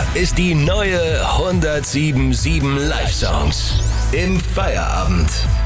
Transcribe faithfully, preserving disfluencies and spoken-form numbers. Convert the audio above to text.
ist die neue hundertsieben Komma sieben Live Songs im Feierabend.